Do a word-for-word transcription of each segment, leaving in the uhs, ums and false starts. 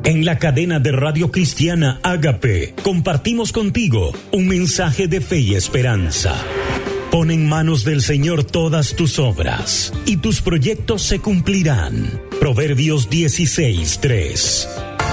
En la cadena de Radio Cristiana Ágape, compartimos contigo un mensaje de fe y esperanza. Pon en manos del Señor todas tus obras, y tus proyectos se cumplirán. Proverbios dieciséis, tres.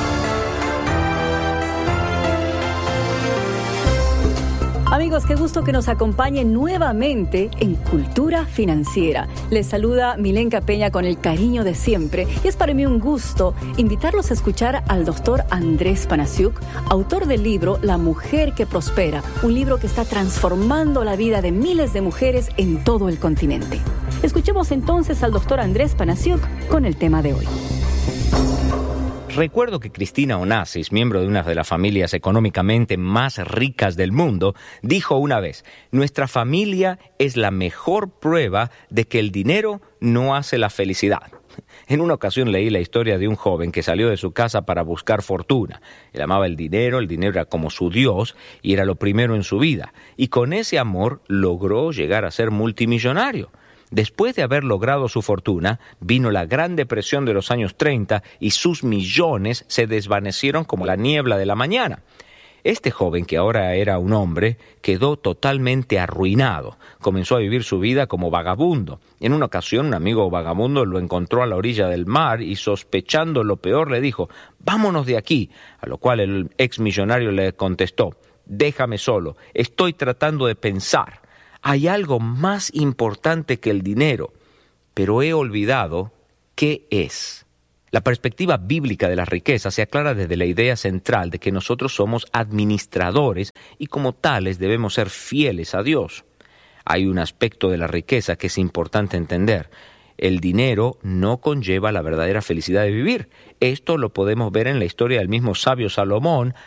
Amigos, qué gusto que nos acompañen nuevamente en Cultura Financiera. Les saluda Milenka Peña con el cariño de siempre, y es para mí un gusto invitarlos a escuchar al doctor Andrés Panasiuk, autor del libro La Mujer que Prospera, un libro que está transformando la vida de miles de mujeres en todo el continente. Escuchemos entonces al doctor Andrés Panasiuk con el tema de hoy. Recuerdo que Cristina Onassis, miembro de una de las familias económicamente más ricas del mundo, dijo una vez: nuestra familia es la mejor prueba de que el dinero no hace la felicidad. En una ocasión leí la historia de un joven que salió de su casa para buscar fortuna. Él amaba el dinero, el dinero era como su Dios y era lo primero en su vida. Y con ese amor logró llegar a ser multimillonario. Después de haber logrado su fortuna, vino la Gran Depresión de los años treinta y sus millones se desvanecieron como la niebla de la mañana. Este joven, que ahora era un hombre, quedó totalmente arruinado. Comenzó a vivir su vida como vagabundo. En una ocasión, un amigo vagabundo lo encontró a la orilla del mar y, sospechando lo peor, le dijo: «Vámonos de aquí», a lo cual el exmillonario le contestó: «Déjame solo, estoy tratando de pensar. Hay algo más importante que el dinero, pero he olvidado qué es». La perspectiva bíblica de la riqueza se aclara desde la idea central de que nosotros somos administradores y como tales debemos ser fieles a Dios. Hay un aspecto de la riqueza que es importante entender. El dinero no conlleva la verdadera felicidad de vivir. Esto lo podemos ver en la historia del mismo sabio Salomón